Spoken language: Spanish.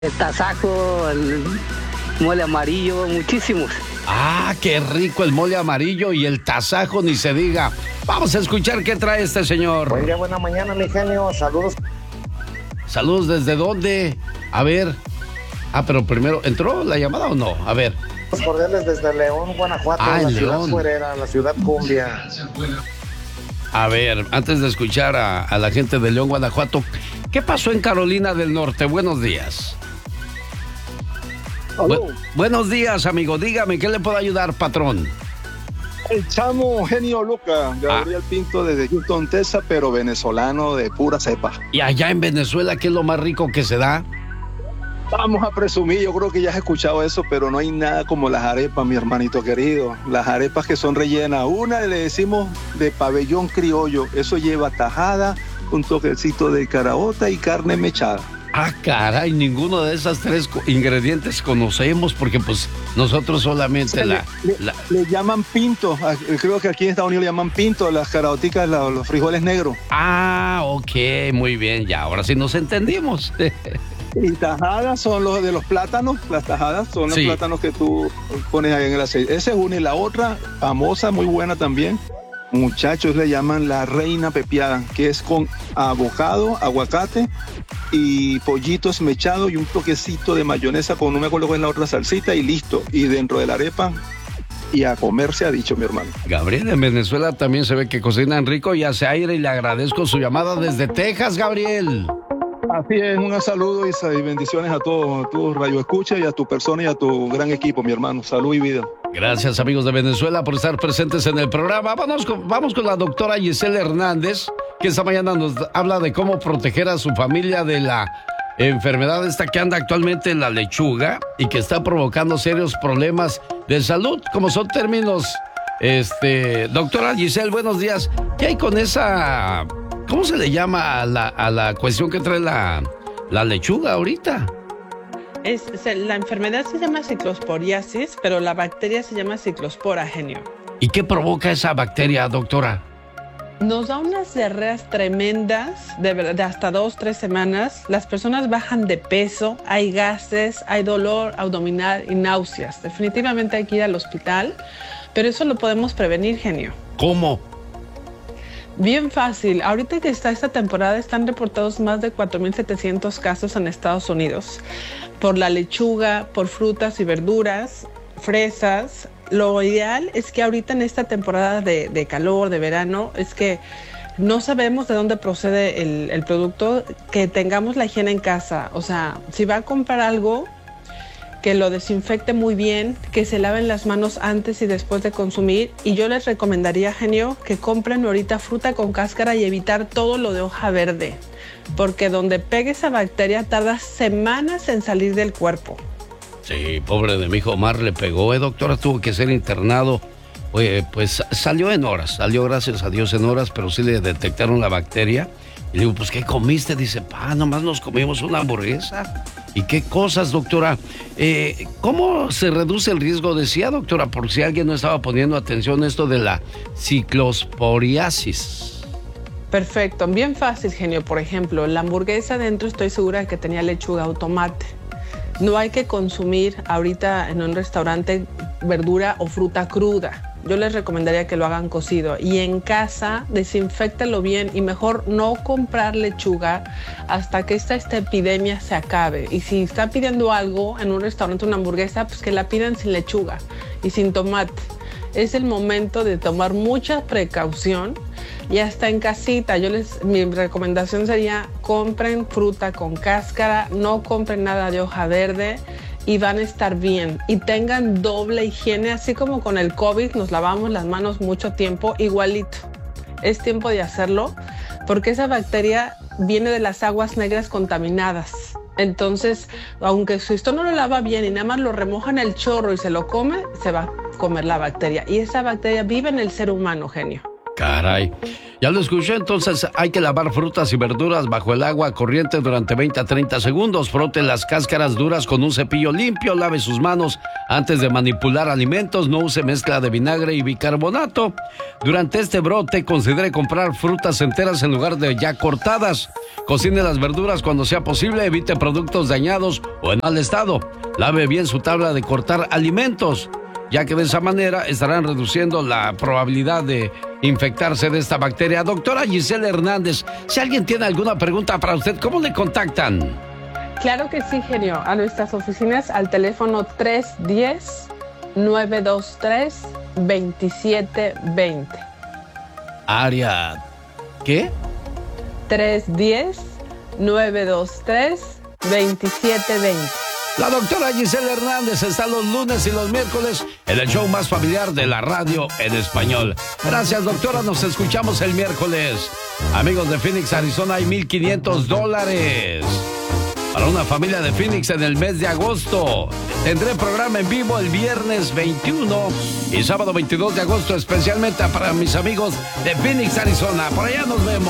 El tasajo, el mole amarillo, muchísimos. Ah, qué rico el mole amarillo y el tasajo, ni se diga. Vamos a escuchar qué trae este señor. Buen día, buena mañana, mi genio. Saludos. Saludos, ¿desde dónde? A ver. Pero primero, ¿entró la llamada o no? A ver. Cordiales desde León, Guanajuato, la ciudad fuerera, la ciudad cumbia. A ver, antes de escuchar a la gente de León, Guanajuato, ¿qué pasó en Carolina del Norte? Buenos días. Buenos días, amigo. Dígame, ¿qué le puedo ayudar, patrón? El chamo genio Luca, Gabriel Pinto desde Houston, Texas, pero venezolano de pura cepa. ¿Y allá en Venezuela qué es lo más rico que se da? Vamos a presumir, yo creo que ya has escuchado eso, pero no hay nada como las arepas, mi hermanito querido. Las arepas que son rellenas, una le decimos de pabellón criollo, eso lleva tajada, un toquecito de caraota y carne mechada. Ah, caray, ninguno de esos tres ingredientes conocemos porque pues nosotros solamente le llaman pinto, creo que aquí en Estados Unidos le llaman pinto, las caraoticas, los frijoles negros. Ah, ok, muy bien, ya, ahora sí nos entendimos. Y tajadas son los de los plátanos, las tajadas son los plátanos que tú pones ahí en el aceite. Esa es una, y la otra, famosa, muy buena también, muchachos, le llaman la reina pepiada, que es con avocado, aguacate y pollitos mechados y un toquecito de mayonesa con, no me acuerdo cuál es la otra salsita, y listo. Y dentro de la arepa, y a comer se ha dicho, mi hermano. Gabriel, en Venezuela también se ve que cocinan rico y hace aire, y le agradezco su llamada desde Texas, Gabriel. Así es, un saludo y bendiciones a todos, tu radio escucha y a tu persona y a tu gran equipo, mi hermano. Salud y vida. Gracias, amigos de Venezuela, por estar presentes en el programa. Vamos con la doctora Giselle Hernández, que esta mañana nos habla de cómo proteger a su familia de la enfermedad esta que anda actualmente en la lechuga y que está provocando serios problemas de salud, como son términos. Doctora Giselle, buenos días. ¿Qué hay con esa... ¿Cómo se le llama a la cuestión que trae la lechuga ahorita? La enfermedad se llama ciclosporiasis, pero la bacteria se llama ciclospora, genio. ¿Y qué provoca esa bacteria, doctora? Nos da unas diarreas tremendas, de hasta 2-3 semanas. Las personas bajan de peso, hay gases, hay dolor abdominal y náuseas. Definitivamente hay que ir al hospital, pero eso lo podemos prevenir, genio. ¿Cómo? Bien fácil. Ahorita que está esta temporada están reportados más de 4,700 casos en Estados Unidos por la lechuga, por frutas y verduras, fresas. Lo ideal es que ahorita en esta temporada de calor, de verano, es que no sabemos de dónde procede el producto, que tengamos la higiene en casa. O sea, si va a comprar algo, que lo desinfecte muy bien, que se laven las manos antes y después de consumir. Y yo les recomendaría, genio, que compren ahorita fruta con cáscara y evitar todo lo de hoja verde, porque donde pegue esa bacteria tarda semanas en salir del cuerpo. Sí, pobre de mi hijo Omar, le pegó, doctora, tuvo que ser internado. Oye, pues salió gracias a Dios en horas, pero sí le detectaron la bacteria. Y le digo, pues, ¿qué comiste? Dice, nomás nos comimos una hamburguesa. ¿Y qué cosas, doctora? ¿Cómo se reduce el riesgo? Decía, doctora, por si alguien no estaba poniendo atención a esto de la ciclosporiasis. Perfecto, bien fácil, genio. Por ejemplo, la hamburguesa dentro estoy segura que tenía lechuga o tomate. No hay que consumir ahorita en un restaurante verdura o fruta cruda. Yo les recomendaría que lo hagan cocido. Y en casa, desinféctalo bien y mejor no comprar lechuga hasta que esta epidemia se acabe. Y si está pidiendo algo en un restaurante, una hamburguesa, pues que la pidan sin lechuga y sin tomate. Es el momento de tomar mucha precaución y hasta en casita. Mi recomendación sería compren fruta con cáscara, no compren nada de hoja verde y van a estar bien. Y tengan doble higiene, así como con el COVID nos lavamos las manos mucho tiempo, igualito. Es tiempo de hacerlo porque esa bacteria viene de las aguas negras contaminadas. Entonces, aunque si usted no lo lava bien y nada más lo remoja en el chorro y se lo come, se va a comer la bacteria. Y esa bacteria vive en el ser humano, genio. Caray. Ya lo escuché, entonces hay que lavar frutas y verduras bajo el agua corriente durante 20 a 30 segundos. Frote las cáscaras duras con un cepillo limpio, lave sus manos antes de manipular alimentos, no use mezcla de vinagre y bicarbonato. Durante este brote, considere comprar frutas enteras en lugar de ya cortadas. Cocine las verduras cuando sea posible, evite productos dañados o en mal estado. Lave bien su tabla de cortar alimentos, ya que de esa manera estarán reduciendo la probabilidad de infectarse de esta bacteria. Doctora Giselle Hernández, si alguien tiene alguna pregunta para usted, ¿cómo le contactan? Claro que sí, genio. A nuestras oficinas al teléfono 310-923-2720. Área, ¿qué? 310-923-2720. La doctora Giselle Hernández está los lunes y los miércoles en el show más familiar de la radio en español. Gracias, doctora. Nos escuchamos el miércoles. Amigos de Phoenix, Arizona, hay $1,500 para una familia de Phoenix en el mes de agosto. Tendré programa en vivo el viernes 21 y sábado 22 de agosto, especialmente para mis amigos de Phoenix, Arizona. Por allá nos vemos.